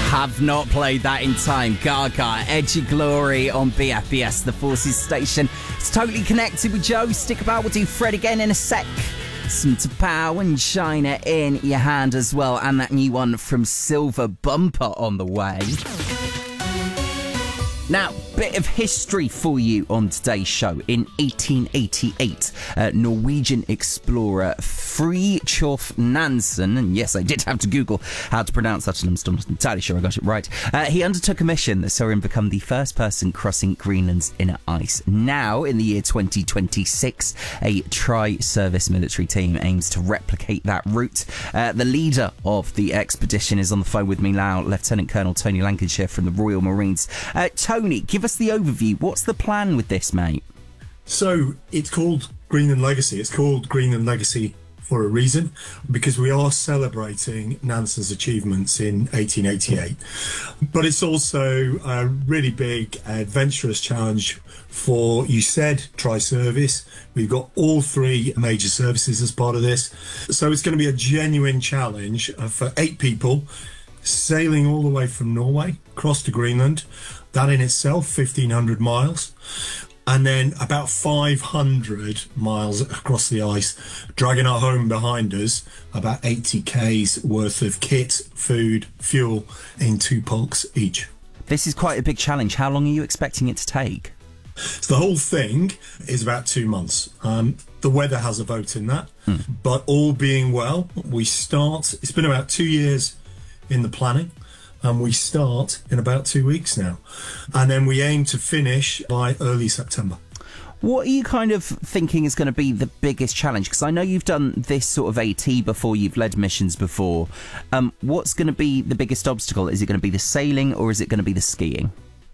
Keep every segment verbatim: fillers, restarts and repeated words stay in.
have not played that in time. Gaga, Edge of Glory on B F B S, the Forces station. It's totally connected with Joe. Stick about, we'll do Fred again in a sec. Some Tapao and China in your hand as well, and that new one from Silver Bumper on the way. Now, bit of history for you on today's show. In eighteen eighty-eight, uh, Norwegian explorer Fridtjof Nansen, and yes, I did have to Google how to pronounce that, and I'm still not entirely sure I got it right. Uh, he undertook a mission that saw him become the first person crossing Greenland's inner ice. Now, in the year twenty twenty-six, a tri-service military team aims to replicate that route. Uh, the leader of the expedition is on the phone with me now, Lieutenant Colonel Tony Lancashire from the Royal Marines. Uh, Tony, give us the overview. What's the plan with this, mate? So it's called Greenland Legacy. It's called Greenland Legacy for a reason, because we are celebrating Nansen's achievements in eighteen eighty-eight. But it's also a really big, adventurous challenge for, you said, tri-service. We've got all three major services as part of this. So it's going to be a genuine challenge for eight people, sailing all the way from Norway across to Greenland. That in itself, fifteen hundred miles. And then about five hundred miles across the ice, dragging our home behind us, about eighty kays worth of kit, food, fuel in two pulks each. This is quite a big challenge. How long are you expecting it to take? So the whole thing is about two months. Um, the weather has a vote in that. Hmm. But all being well, we start, it's been about two years in the planning. And we start in about two weeks now. And then we aim to finish by early September. What are you kind of thinking is going to be the biggest challenge? Because I know you've done this sort of AT before, you've led missions before. Um, what's going to be the biggest obstacle? Is it going to be the sailing or is it going to be the skiing?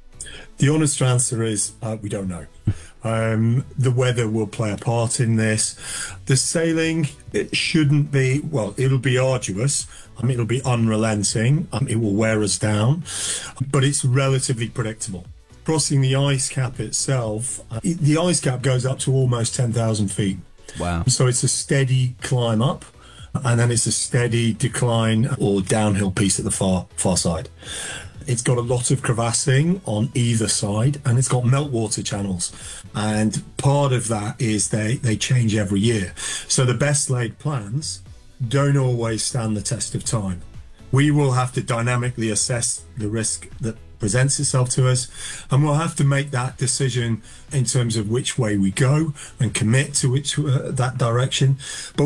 The honest answer is uh, we don't know. Um, the weather will play a part in this. The sailing, it shouldn't be, well, it'll be arduous. Um, it'll be unrelenting. Um, it will wear us down, but it's relatively predictable. Crossing the ice cap itself, uh, it, the ice cap goes up to almost ten thousand feet. Wow. So it's a steady climb up, and then it's a steady decline or downhill piece at the far, far side. It's got a lot of crevassing on either side, and it's got meltwater channels. And part of that is they, they change every year. So the best laid plans don't always stand the test of time. We will have to dynamically assess the risk that presents itself to us, and we'll have to make that decision in terms of which way we go and commit to which uh, that direction. But